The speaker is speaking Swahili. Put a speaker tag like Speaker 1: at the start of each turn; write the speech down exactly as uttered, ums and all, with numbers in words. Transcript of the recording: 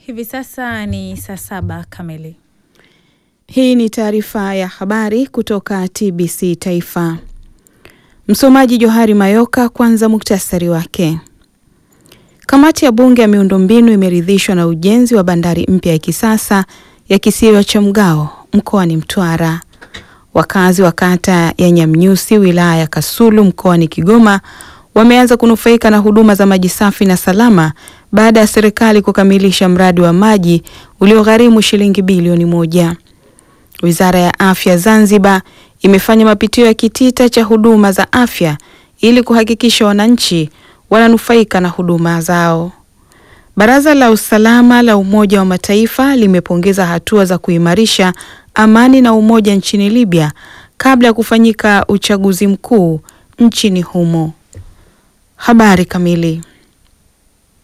Speaker 1: Hivi sasa ni saa saba kamili.
Speaker 2: Hii ni taarifa ya habari kutoka T B C Taifa. Msomaji Johari Mayoka. Kwanza muktasari wake. Kamati ya bunge ya miundombinu imeridhishwa na ujenzi wa bandari mpya ya kisasa ya kisiwa cha Mgao mkoani Mtwara. Wakazi wa kata ya Nyamnyusi wilaya ya Kasulu mkoani Kigoma wameanza kunufaika na huduma za maji safi na salama baada ya serikali kukamilisha mradi wa maji uliogharimu shilingi bilioni moja. Wizara ya Afya Zanzibar imefanya mapitio ya kitita cha huduma za afya ili kuhakikisha wananchi wananufaika na huduma zao. Baraza la Usalama la Umoja wa Mataifa limepongeza hatua za kuimarisha amani na umoja nchini Libya kabla ya kufanyika uchaguzi mkuu nchini humo. Habari kamili.